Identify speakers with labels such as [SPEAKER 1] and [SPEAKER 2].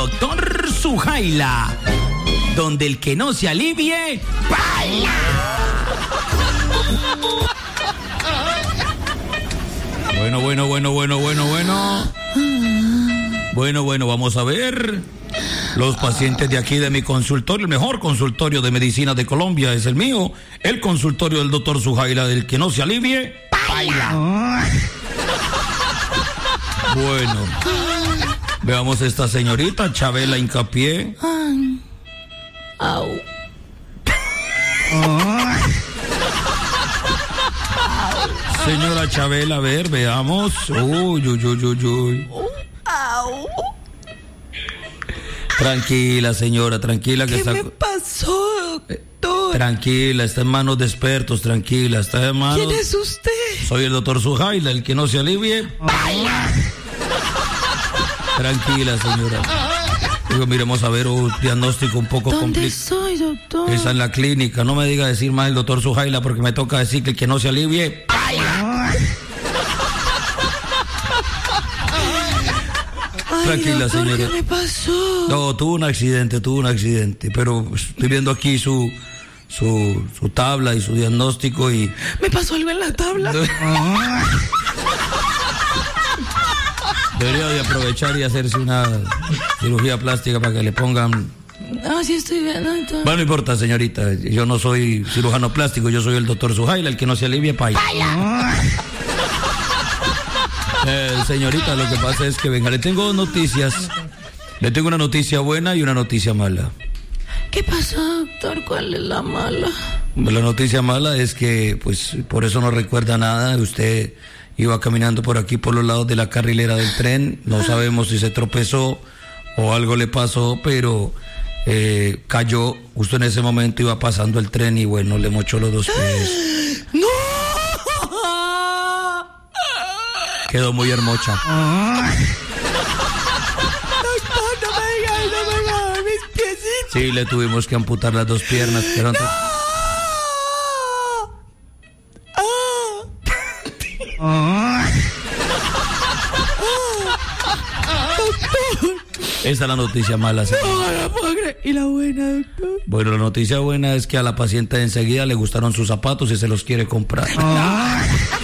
[SPEAKER 1] doctor Zujaila, donde el que no se alivie, baila. Bueno, vamos a ver. Los pacientes de aquí de mi consultorio, el mejor consultorio de medicina de Colombia es el mío, el consultorio del doctor Zujaila, del que no se alivie, baila. Bueno, veamos esta señorita, Chabela Hincapié.
[SPEAKER 2] Au.
[SPEAKER 1] Señora Chabela, a ver, veamos. Uy.
[SPEAKER 2] Au.
[SPEAKER 1] Tranquila, señora, tranquila.
[SPEAKER 2] ¿Qué me pasó, doctor?
[SPEAKER 1] Tranquila, está en manos de expertos, tranquila, está en manos...
[SPEAKER 2] ¿Quién es usted?
[SPEAKER 1] Soy el doctor Zujaila, el que no se alivie, baila. Tranquila, señora. Digo, miremos a ver un diagnóstico un poco complicado.
[SPEAKER 2] ¿Dónde soy, doctor?
[SPEAKER 1] Esa es la clínica, no me diga decir más el doctor Zujaila porque me toca decir que el que no se alivie, baila. Tranquila,
[SPEAKER 2] doctor,
[SPEAKER 1] señora.
[SPEAKER 2] ¿Qué me pasó?
[SPEAKER 1] No, tuvo un accidente, pero estoy viendo aquí su tabla y su diagnóstico y...
[SPEAKER 2] ¿Me pasó algo en la tabla?
[SPEAKER 1] Debería de aprovechar y hacerse una cirugía plástica para que le pongan...
[SPEAKER 2] Ah, sí estoy viendo. Entonces.
[SPEAKER 1] Bueno, no importa, señorita, yo no soy cirujano plástico, yo soy el doctor Zujaila, el que no se alivie, baila. Señorita, lo que pasa es que, venga, le tengo dos noticias. Le tengo una noticia buena y una noticia mala.
[SPEAKER 2] ¿Qué pasó, doctor? ¿Cuál es la mala?
[SPEAKER 1] La noticia mala es que, pues, por eso no recuerda nada. Usted iba caminando por aquí, por los lados de la carrilera del tren. No sabemos si se tropezó o algo le pasó, pero cayó. Justo en ese momento iba pasando el tren y, bueno, le mochó los dos pies.
[SPEAKER 2] ¡No!
[SPEAKER 1] Quedó muy hermosa.
[SPEAKER 2] Doctor, no me digas, mis piecitos.
[SPEAKER 1] Sí, le tuvimos que amputar las dos piernas. Pero
[SPEAKER 2] ¡No! Doctor.
[SPEAKER 1] Esa es la noticia mala, señor.
[SPEAKER 2] No, no puedo creer. ¿Y la buena, doctor?
[SPEAKER 1] Bueno, la noticia buena es que a la paciente enseguida le gustaron sus zapatos y se los quiere comprar.